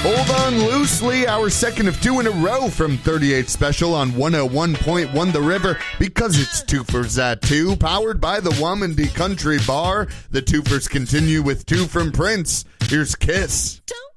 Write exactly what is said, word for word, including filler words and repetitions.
Hold on loosely, our second of two in a row from thirty-eight Special on one oh one point one The River, because it's Twofers at two, powered by the Wamandee Country Bar. The Twofers continue with two from Prince. Here's Kiss. Don't